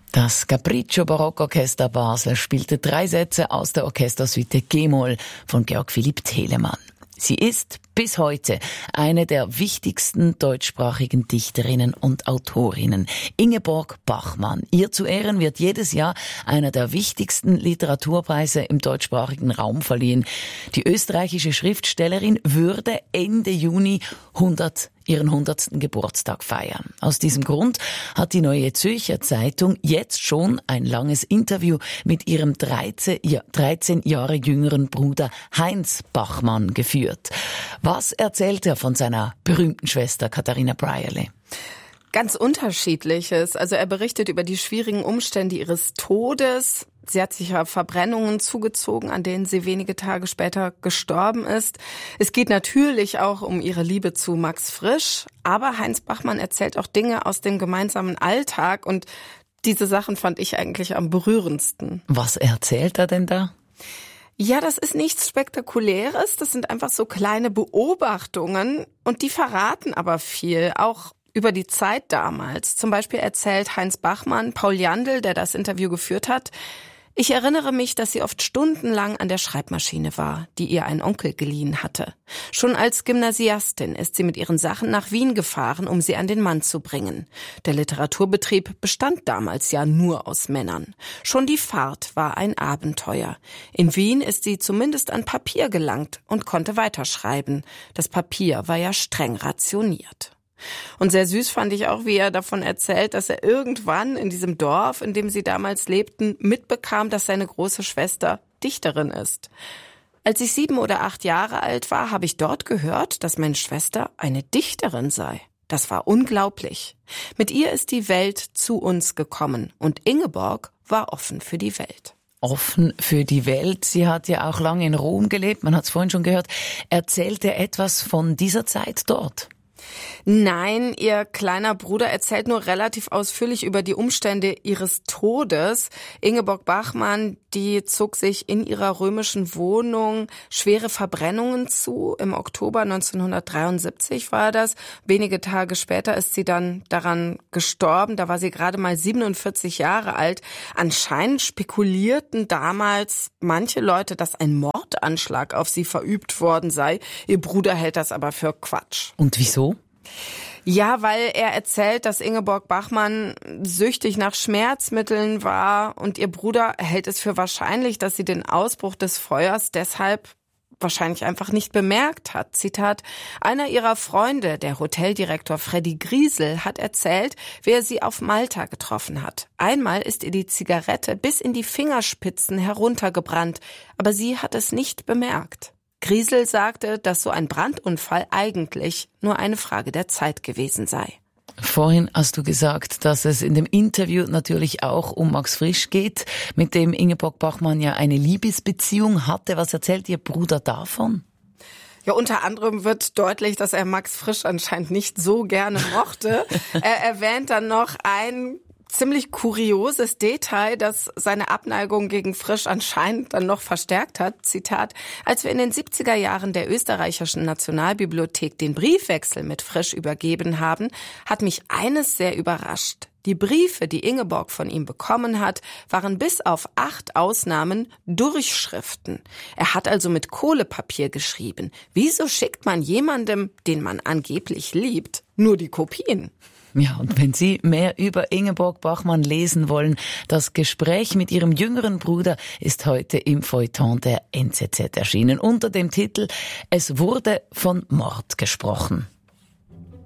Das Capriccio Barockorchester Basel spielte 3 Sätze aus der Orchestersuite G-Moll von Georg Philipp Telemann. Sie ist bis heute eine der wichtigsten deutschsprachigen Dichterinnen und Autorinnen, Ingeborg Bachmann. Ihr zu Ehren wird jedes Jahr einer der wichtigsten Literaturpreise im deutschsprachigen Raum verliehen. Die österreichische Schriftstellerin würde Ende Juni ihren 100. Geburtstag feiern. Aus diesem Grund hat die Neue Zürcher Zeitung jetzt schon ein langes Interview mit ihrem 13 Jahre jüngeren Bruder Heinz Bachmann geführt. Was erzählt er von seiner berühmten Schwester Katharina Brierley? Ganz Unterschiedliches. Also er berichtet über die schwierigen Umstände ihres Todes. Sie hat sich ja Verbrennungen zugezogen, an denen sie wenige Tage später gestorben ist. Es geht natürlich auch um ihre Liebe zu Max Frisch. Aber Heinz Bachmann erzählt auch Dinge aus dem gemeinsamen Alltag. Und diese Sachen fand ich eigentlich am berührendsten. Was erzählt er denn da? Ja, das ist nichts Spektakuläres. Das sind einfach so kleine Beobachtungen. Und die verraten aber viel, auch über die Zeit damals. Zum Beispiel erzählt Heinz Bachmann, Paul Jandl, der das Interview geführt hat: Ich erinnere mich, dass sie oft stundenlang an der Schreibmaschine war, die ihr ein Onkel geliehen hatte. Schon als Gymnasiastin ist sie mit ihren Sachen nach Wien gefahren, um sie an den Mann zu bringen. Der Literaturbetrieb bestand damals ja nur aus Männern. Schon die Fahrt war ein Abenteuer. In Wien ist sie zumindest an Papier gelangt und konnte weiterschreiben. Das Papier war ja streng rationiert. Und sehr süß fand ich auch, wie er davon erzählt, dass er irgendwann in diesem Dorf, in dem sie damals lebten, mitbekam, dass seine große Schwester Dichterin ist. Als ich 7 oder 8 Jahre alt war, habe ich dort gehört, dass meine Schwester eine Dichterin sei. Das war unglaublich. Mit ihr ist die Welt zu uns gekommen und Ingeborg war offen für die Welt. Offen für die Welt. Sie hat ja auch lange in Rom gelebt, man hat es vorhin schon gehört. Erzählt er etwas von dieser Zeit dort? Nein, ihr kleiner Bruder erzählt nur relativ ausführlich über die Umstände ihres Todes. Ingeborg Bachmann, die zog sich in ihrer römischen Wohnung schwere Verbrennungen zu. Im Oktober 1973 war das. Wenige Tage später ist sie dann daran gestorben. Da war sie gerade mal 47 Jahre alt. Anscheinend spekulierten damals manche Leute, dass ein Mordanschlag auf sie verübt worden sei. Ihr Bruder hält das aber für Quatsch. Und wieso? Ja, weil er erzählt, dass Ingeborg Bachmann süchtig nach Schmerzmitteln war und ihr Bruder hält es für wahrscheinlich, dass sie den Ausbruch des Feuers deshalb wahrscheinlich einfach nicht bemerkt hat. Zitat: Einer ihrer Freunde, der Hoteldirektor Freddy Griesel, hat erzählt, wie er sie auf Malta getroffen hat. Einmal ist ihr die Zigarette bis in die Fingerspitzen heruntergebrannt, aber sie hat es nicht bemerkt. Griesel sagte, dass so ein Brandunfall eigentlich nur eine Frage der Zeit gewesen sei. Vorhin hast du gesagt, dass es in dem Interview natürlich auch um Max Frisch geht, mit dem Ingeborg Bachmann ja eine Liebesbeziehung hatte. Was erzählt ihr Bruder davon? Ja, unter anderem wird deutlich, dass er Max Frisch anscheinend nicht so gerne mochte. Er erwähnt dann noch ein ziemlich kurioses Detail, das seine Abneigung gegen Frisch anscheinend dann noch verstärkt hat. Zitat: Als wir in den 70er Jahren der österreichischen Nationalbibliothek den Briefwechsel mit Frisch übergeben haben, hat mich eines sehr überrascht. Die Briefe, die Ingeborg von ihm bekommen hat, waren bis auf 8 Ausnahmen Durchschriften. Er hat also mit Kohlepapier geschrieben. Wieso schickt man jemandem, den man angeblich liebt, nur die Kopien? Ja, und wenn Sie mehr über Ingeborg Bachmann lesen wollen, das Gespräch mit ihrem jüngeren Bruder ist heute im Feuilleton der NZZ erschienen unter dem Titel: Es wurde von Mord gesprochen.